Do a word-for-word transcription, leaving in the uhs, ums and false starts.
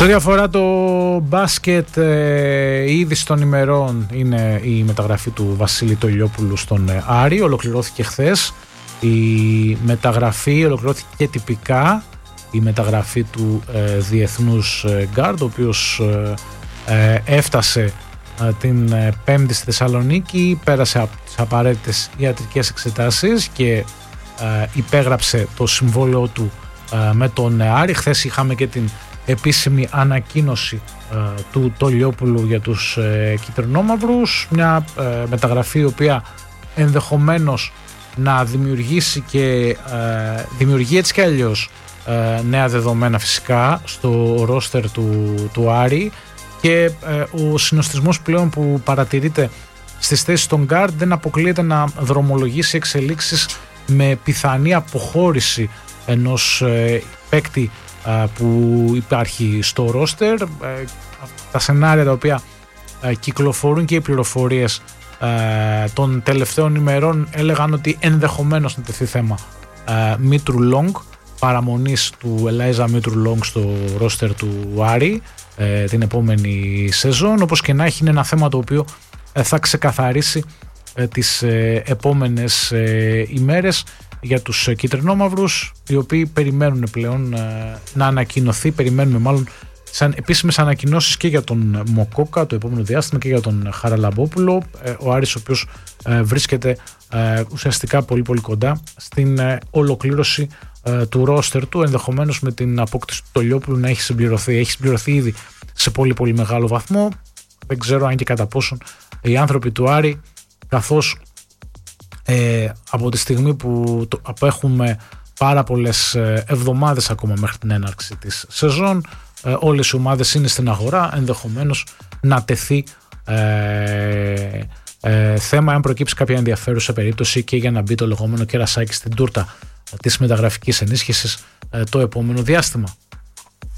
Σε ό,τι αφορά το μπάσκετ, ε, η είδηση των ημερών είναι η μεταγραφή του Βασίλη Τολιόπουλου στον ε, Άρη. Ολοκληρώθηκε χθες. Η μεταγραφή ολοκληρώθηκε και τυπικά. Η μεταγραφή του ε, διεθνούς ε, γκάρντ, ο οποίος ε, ε, έφτασε ε, την ε, Πέμπτη στη Θεσσαλονίκη, πέρασε από τις απαραίτητες ιατρικές εξετάσεις και ε, υπέγραψε το συμβόλαιο του ε, με τον Άρη. Χθες είχαμε και την επίσημη ανακοίνωση ε, του Τολιόπουλου για τους ε, κυτρινόμαυρους, μια ε, μεταγραφή η οποία ενδεχομένως να δημιουργήσει και ε, δημιουργεί έτσι κι αλλιώς ε, νέα δεδομένα φυσικά στο ρόστερ του, του Άρη, και ε, ο συνοστισμός πλέον που παρατηρείται στις θέσεις των γκάρντ δεν αποκλείεται να δρομολογήσει εξελίξεις με πιθανή αποχώρηση ενός ε, παίκτη που υπάρχει στο ρόστερ. Τα σενάρια τα οποία κυκλοφορούν και οι πληροφορίες των τελευταίων ημερών έλεγαν ότι ενδεχομένως να τεθεί θέμα Μήτρου Λόγκ, παραμονής του Ελάιζα Μήτρου Λόγκ στο ρόστερ του Άρη την επόμενη σεζόν. Όπως και να έχει, είναι ένα θέμα το οποίο θα ξεκαθαρίσει τις επόμενες ημέρες για τους κυτρινόμαυρους, οι οποίοι περιμένουν πλέον ε, να ανακοινωθεί, περιμένουμε μάλλον σαν επίσημες ανακοινώσεις και για τον Μοκόκα το επόμενο διάστημα και για τον Χαραλαμπόπουλο. Ε, ο Άρης ο οποίος ε, βρίσκεται ε, ουσιαστικά πολύ πολύ κοντά στην ε, ολοκλήρωση ε, του ρόστερ του, ενδεχομένως με την απόκτηση του Τολιόπουλου να έχει συμπληρωθεί. Έχει συμπληρωθεί ήδη σε πολύ πολύ μεγάλο βαθμό. Δεν ξέρω αν και κατά πόσον οι άνθρωποι του Άρη, καθώς Ε, από τη στιγμή που το, απέχουμε πάρα πολλές εβδομάδες ακόμα μέχρι την έναρξη της σεζόν, ε, όλες οι ομάδες είναι στην αγορά, ενδεχομένως να τεθεί ε, ε, θέμα αν προκύψει κάποια ενδιαφέρουσα περίπτωση και για να μπει το λεγόμενο κερασάκι στην τούρτα της μεταγραφικής ενίσχυσης ε, το επόμενο διάστημα.